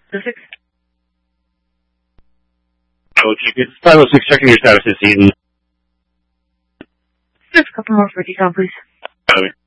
6. Oh, it's 506, checking your status this season. Just a couple more for decom, please. Copy.